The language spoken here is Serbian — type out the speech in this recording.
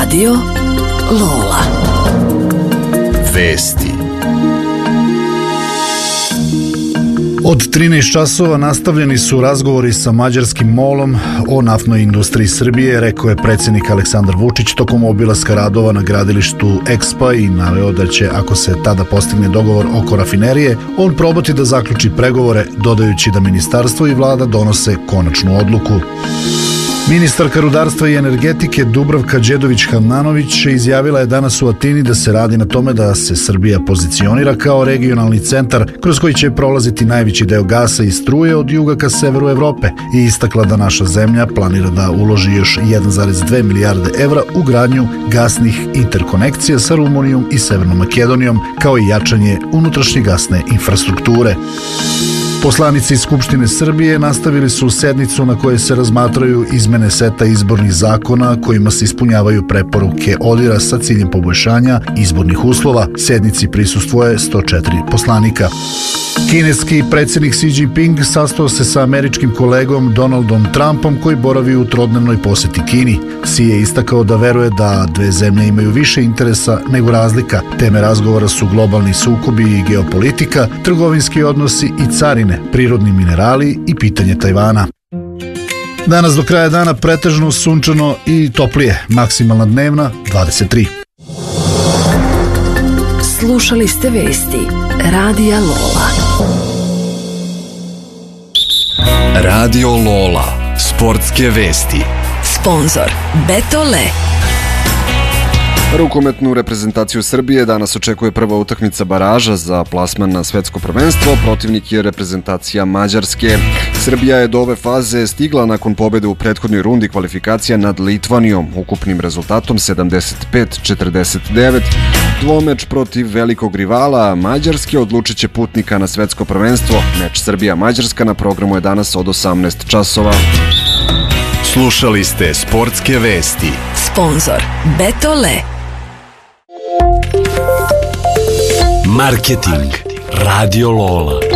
Radio Lola. Vesti. Od 13 časova nastavljeni su razgovori sa mađarskim MOL-om o naftnoj industriji Srbije, rekao je predsjednik Aleksandar Vučić tokom obilaska radova na gradilištu EXPA i naveo da će, ako se tada postigne dogovor oko rafinerije, on probati da zaključi pregovore, dodajući da ministarstvo i vlada donose konačnu odluku. Ministarka rudarstva i energetike Dubravka Đedović-Handanović izjavila je danas u Atini da se radi na tome da se Srbija pozicionira kao regionalni centar kroz koji će prolaziti najveći deo gasa i struje od juga ka severu Evrope i istakla da naša zemlja planira da uloži još 1,2 milijarde evra u gradnju gasnih interkonekcija sa Rumunijom i Severnom Makedonijom, kao i jačanje unutrašnje gasne infrastrukture. Poslanici Skupštine Srbije nastavili su sednicu na kojoj se razmatraju izmene seta izbornih zakona kojima se ispunjavaju preporuke ODIHR-a sa ciljem poboljšanja izbornih uslova. Sednici prisustvuje 104 poslanika. Kineski predsjednik Xi Jinping sastao se sa američkim kolegom Donaldom Trumpom koji boravi u trodnevnoj posjeti Kini. Xi je istakao da veruje da dve zemlje imaju više interesa nego razlika. Teme razgovora su globalni sukobi i geopolitika, trgovinski odnosi i carine, prirodni minerali i pitanje Tajvana. Danas do kraja dana pretežno sunčano i toplije, maksimalna dnevna 23. Slušali ste vesti Radija Lola. Radio Lola. Sportske vesti. Sponzor Betole. Rukometnu reprezentaciju Srbije danas očekuje prva utakmica baraža za plasman na svetsko prvenstvo. Protivnik je reprezentacija Mađarske. Srbija je do ove faze stigla nakon pobjede u prethodnoj rundi kvalifikacija nad Litvanijom ukupnim rezultatom 75-49. Dvomeč protiv velikog rivala Mađarske odlučit će putnika na svetsko prvenstvo. Meč Srbija-Mađarska na programu je danas od 18 časova. Slušali ste sportske vesti. Sponzor Betole. Marketing. Radio Lola.